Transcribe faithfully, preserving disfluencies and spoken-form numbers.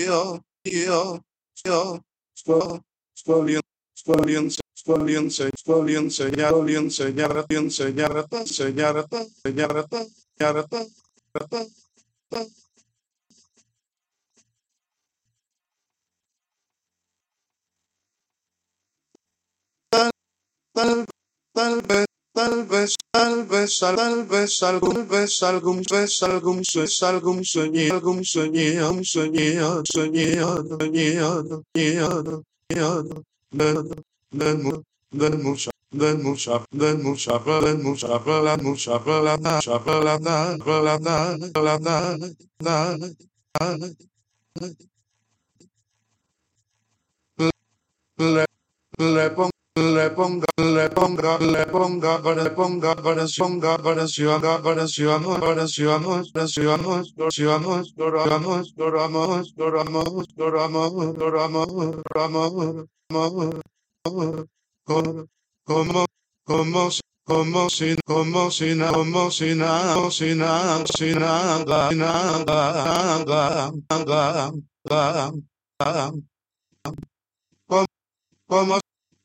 yo, yo, yo, yo, yo, Experiencia, experiencia, experiencia, ya, experiencia, ya, experiencia, ya, experiencia, ya, experiencia, ya, experiencia, ya, experiencia, tal, tal vez, tal vez, tal vez, tal vez, algún vez, algún vez, algún vez, algún sueño, algún sueño, un sueño, sueño, sueño, sueño, del mu, del mucha, del mucha, del mucha, del mucha, la mucha, la mucha, la la la la la Le ponga, le ponga, le ponga, le ponga, le ponga, oración, oración, oración, oración, oración, oración, oramos, oramos, oramos, oramos, oramos, oramos, como, como, como, si- como si, como si nada, como si nada, como si nada, si nada, nada, nada, nada, nada, nada, como, como